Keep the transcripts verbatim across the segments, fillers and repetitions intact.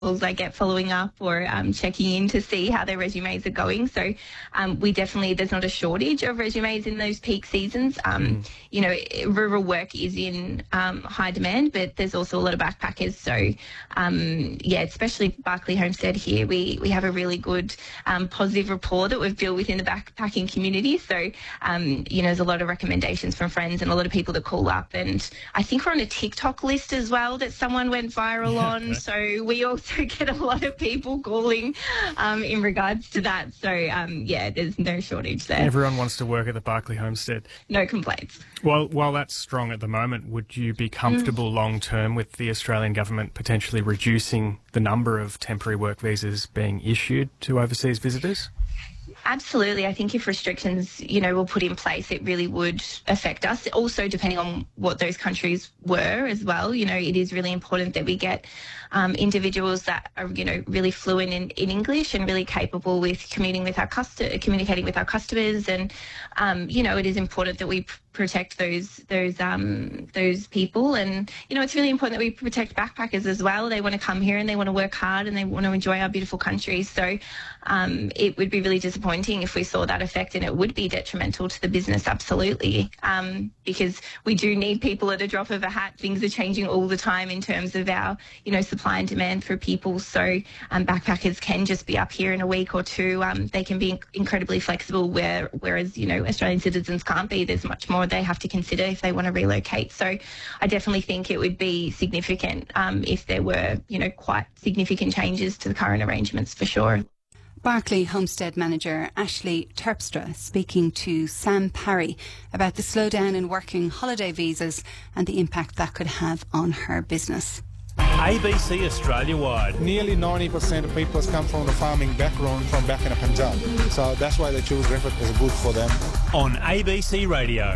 calls I get following up or um, checking in to see how their resumes are going. So um, we definitely, there's not a shortage of resumes in those peak seasons. Um, mm. You know, rural work is in um, high demand, but there's also a lot of backpackers. So, um, yeah, especially Barkly Homestead here, we, we have a really good um, positive rapport that we've built within the backpacking community. So, um, you know, there's a lot of recommendations from friends and a lot of people that call up. And I think we're on a TikTok list as well that someone went viral yeah, on. Okay. So we also get a lot of people calling um, in regards to that. So, um, yeah, there's no shortage there. Everyone wants to work at the Barkly Homestead. No complaints. Well, while that's strong at the moment, would you be comfortable mm. long term with the Australian government potentially reducing the number of temporary work visas being issued to overseas visitors? Absolutely. I think if restrictions, you know, were put in place, it really would affect us. Also, depending on what those countries were as well, you know, it is really important that we get um, individuals that are, you know, really fluent in, in English and really capable with communicating with our custo- communicating with our customers. And, um, you know, it is important that we protect those those um, those people. And, you know, it's really important that we protect backpackers as well. They want to come here and they want to work hard and they want to enjoy our beautiful country. So um, it would be really disappointing if we saw that effect, and it would be detrimental to the business, absolutely, um, because we do need people at a drop of a hat. Things are changing all the time in terms of our, you know, supply and demand for people. So um, backpackers can just be up here in a week or two. Um, they can be incredibly flexible, where, whereas, you know, Australian citizens can't be. There's much more they have to consider if they want to relocate. So I definitely think it would be significant um, if there were, you know, quite significant changes to the current arrangements, for sure. Barkly Homestead Manager Ashley Terpstra speaking to Sam Parry about the slowdown in working holiday visas and the impact that could have on her business. A B C Australia-wide. Nearly ninety percent of people come from the farming background from back in Punjab. So that's why they choose Griffith as good for them. On A B C Radio.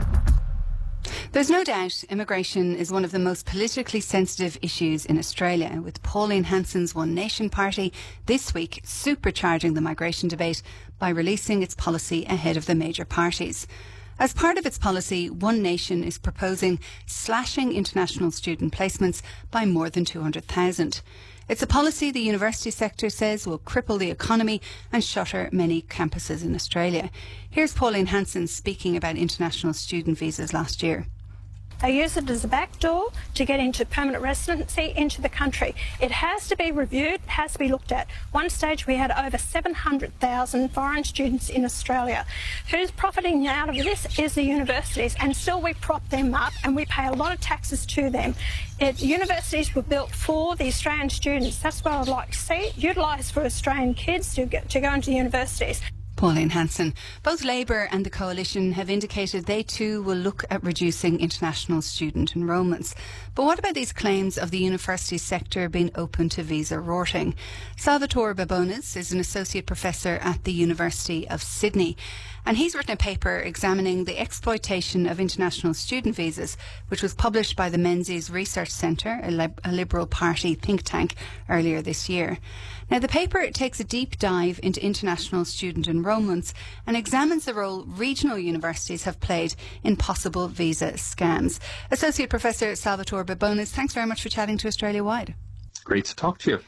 There's no doubt immigration is one of the most politically sensitive issues in Australia, with Pauline Hanson's One Nation party this week supercharging the migration debate by releasing its policy ahead of the major parties. As part of its policy, One Nation is proposing slashing international student placements by more than two hundred thousand. It's a policy the university sector says will cripple the economy and shutter many campuses in Australia. Here's Pauline Hanson speaking about international student visas last year. They use it as a backdoor to get into permanent residency into the country. It has to be reviewed, has to be looked at. One stage we had over seven hundred thousand foreign students in Australia. Who's profiting out of this is the universities, and still we prop them up and we pay a lot of taxes to them. It, universities were built for the Australian students. That's what I'd like to see, utilised for Australian kids to, get, to go into universities. Pauline Hanson. Both Labour and the Coalition have indicated they too will look at reducing international student enrolments. But what about these claims of the university sector being open to visa rorting? Salvatore Babones is an associate professor at the University of Sydney, and he's written a paper examining the exploitation of international student visas, which was published by the Menzies Research Centre, a, lib- a Liberal Party think tank, earlier this year. Now, the paper takes a deep dive into international student enrolments and examines the role regional universities have played in possible visa scams. Associate Professor Salvatore Babones, thanks very much for chatting to Australia Wide. Great to talk to you.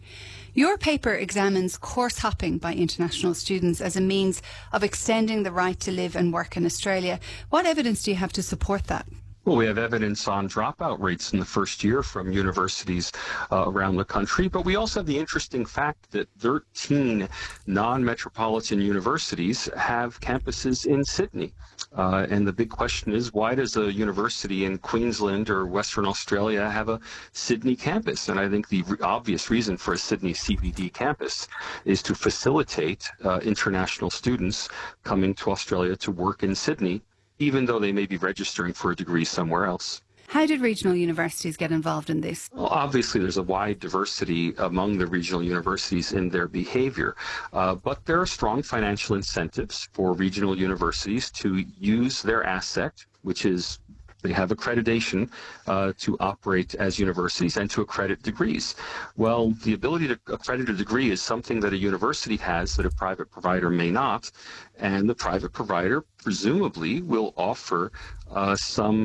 Your paper examines course hopping by international students as a means of extending the right to live and work in Australia. What evidence do you have to support that? Well, we have evidence on dropout rates in the first year from universities uh, around the country, but we also have the interesting fact that thirteen non-metropolitan universities have campuses in Sydney. Uh, and the big question is, why does a university in Queensland or Western Australia have a Sydney campus? And I think the re- obvious reason for a Sydney C B D campus is to facilitate uh, international students coming to Australia to work in Sydney, even though they may be registering for a degree somewhere else. How did regional universities get involved in this? Well, obviously, there's a wide diversity among the regional universities in their behavior, uh, but there are strong financial incentives for regional universities to use their asset, which is they have accreditation uh, to operate as universities and to accredit degrees. Well, the ability to accredit a degree is something that a university has that a private provider may not, and the private provider presumably will offer uh, some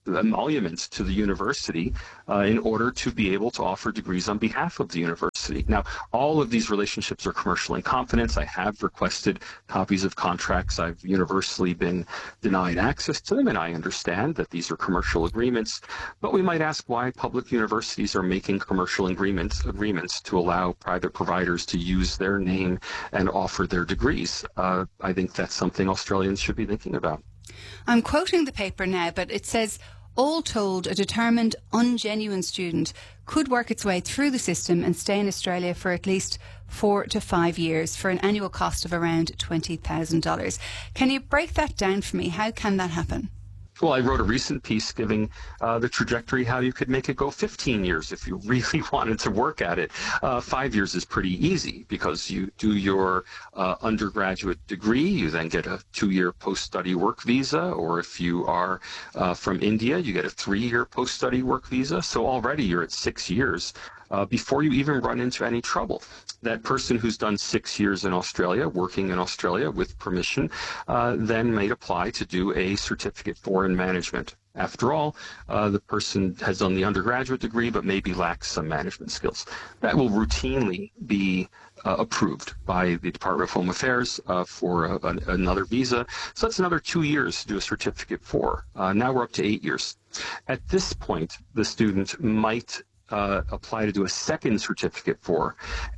emoluments to the university uh, in order to be able to offer degrees on behalf of the university. Now, all of these relationships are commercial in confidence. I have requested copies of contracts. I've universally been denied access to them, and I understand that these are commercial agreements. But we might ask why public universities are making commercial agreements, agreements to allow private providers to use their name and offer their degrees. Uh, I think that's something Australians should be thinking about. I'm quoting the paper now, but it says, all told, a determined, ungenuine student could work its way through the system and stay in Australia for at least four to five years for an annual cost of around twenty thousand dollars. Can you break that down for me? How can that happen? Well, I wrote a recent piece giving uh, the trajectory how you could make it go fifteen years if you really wanted to work at it. Uh, five years is pretty easy because you do your uh, undergraduate degree, you then get a two-year post-study work visa, or if you are uh, from India, you get a three-year post-study work visa. So already you're at six years. Uh, before you even run into any trouble. That person who's done six years in Australia, working in Australia with permission, uh, then may apply to do a certificate for in management. After all, uh, the person has done the undergraduate degree but maybe lacks some management skills. That will routinely be uh, approved by the Department of Home Affairs uh, for a, a, another visa. So that's another two years to do a certificate for. Uh, now we're up to eight years. At this point, the student might Uh, apply to do a second certificate for,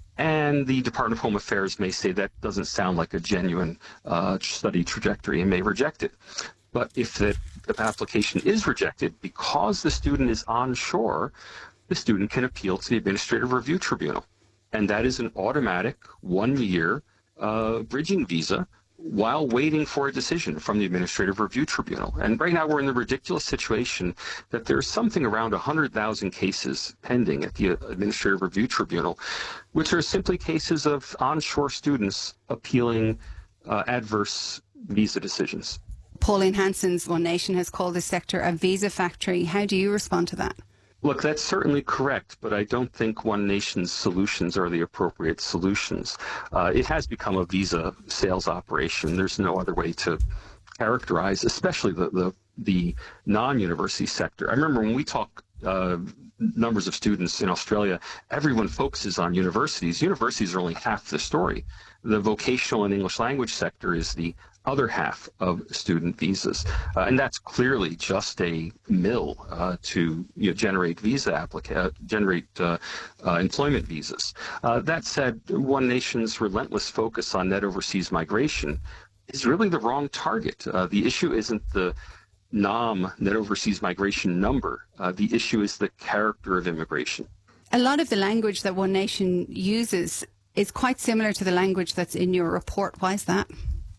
and the Department of Home Affairs may say that doesn't sound like a genuine uh, study trajectory and may reject it. But if the, the application is rejected because the student is onshore, the student can appeal to the Administrative Review Tribunal, and that is an automatic one-year uh, bridging visa while waiting for a decision from the Administrative Review Tribunal. And right now we're in the ridiculous situation that there's something around one hundred thousand cases pending at the Administrative Review Tribunal, which are simply cases of onshore students appealing uh, adverse visa decisions. Pauline Hanson's One Nation has called this sector a visa factory. How do you respond to that? Look, that's certainly correct, but I don't think One Nation's solutions are the appropriate solutions. Uh, it has become a visa sales operation. There's no other way to characterize, especially the, the, the non-university sector. I remember when we talk uh, numbers of students in Australia, everyone focuses on universities. Universities are only half the story. The vocational and English language sector is the other half of student visas. Uh, and that's clearly just a mill uh, to you know, generate visa applica- uh, generate uh, uh, employment visas. Uh, that said, One Nation's relentless focus on net overseas migration is really the wrong target. Uh, the issue isn't the N O M, net overseas migration number. Uh, the issue is the character of immigration. A lot of the language that One Nation uses is quite similar to the language that's in your report. Why is that?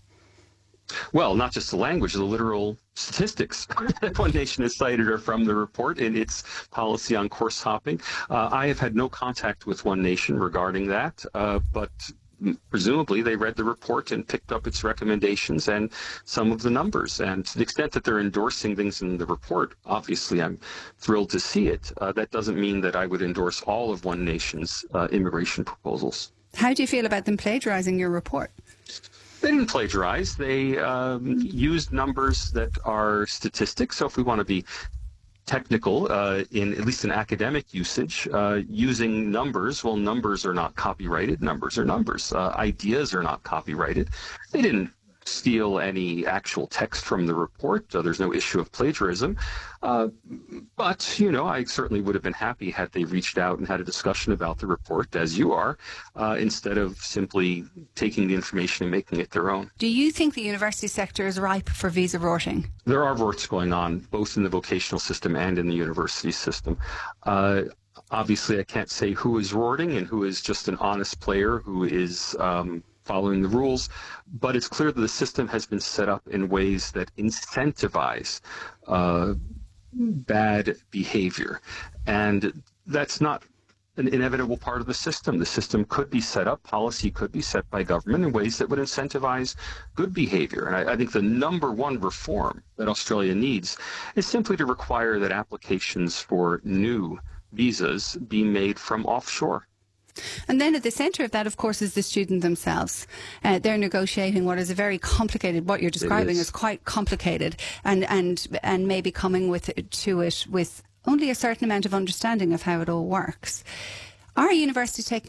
Well, not just the language, the literal statistics that One Nation has cited are from the report in its policy on course hopping. Uh, I have had no contact with One Nation regarding that, uh, but presumably they read the report and picked up its recommendations and some of the numbers. And to the extent that they're endorsing things in the report, obviously I'm thrilled to see it. Uh, that doesn't mean that I would endorse all of One Nation's uh, immigration proposals. How do you feel about them plagiarizing your report? They didn't plagiarize. They um, used numbers that are statistics. So if we want to be technical, uh, in at least in academic usage, uh, using numbers, well, numbers are not copyrighted. Numbers are numbers. Uh, ideas are not copyrighted. They didn't steal any actual text from the report. Uh, there's no issue of plagiarism. Uh, but, you know, I certainly would have been happy had they reached out and had a discussion about the report, as you are, uh, instead of simply taking the information and making it their own. Do you think the university sector is ripe for visa rorting? There are rorts going on, both in the vocational system and in the university system. Uh, obviously, I can't say who is rorting and who is just an honest player who is um, following the rules, but it's clear that the system has been set up in ways that incentivize uh, bad behavior. And that's not an inevitable part of the system. The system could be set up, policy could be set by government in ways that would incentivize good behavior. And I, I think the number one reform that Australia needs is simply to require that applications for new visas be made from offshore. And then at the centre of that, of course, is the student themselves. Uh, they're negotiating what is a very complicated, what you're describing is quite complicated, and, and, and maybe coming with to it with only a certain amount of understanding of how it all works. Are universities taking